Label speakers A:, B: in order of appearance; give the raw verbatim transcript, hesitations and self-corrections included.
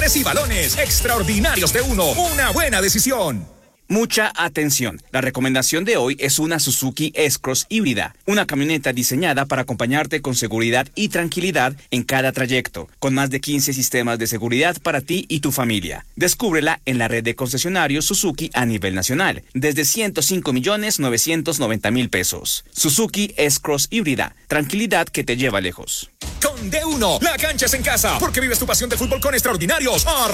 A: y balones extraordinarios de uno. Una buena decisión.
B: Mucha atención. La recomendación de hoy es una Suzuki S-Cross híbrida, una camioneta diseñada para acompañarte con seguridad y tranquilidad en cada trayecto, con más de quince sistemas de seguridad para ti y tu familia. Descúbrela en la red de concesionarios Suzuki a nivel nacional, desde ciento cinco millones novecientos noventa mil pesos. Suzuki S-Cross híbrida, tranquilidad que te lleva lejos.
A: Con D uno, la cancha es en casa, porque vives tu pasión de fútbol con extraordinarios